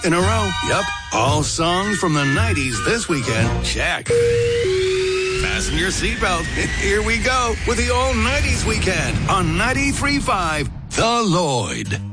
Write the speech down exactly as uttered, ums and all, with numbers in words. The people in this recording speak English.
in a row. Yep. All songs from the nineties this weekend. Check. Fasten your seatbelt. Here we go with the all nineties weekend on ninety-three point five The Lloyd.